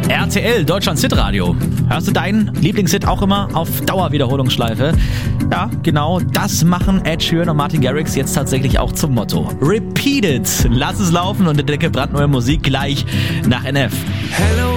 RTL, Deutschlands Hitradio. Hörst du deinen Lieblingshit auch immer auf Dauerwiederholungsschleife? Ja, genau, das machen Ed Sheeran und Martin Garrix jetzt tatsächlich auch zum Motto. Repeat it! Lass es laufen und entdecke brandneue Musik gleich nach NF. Hello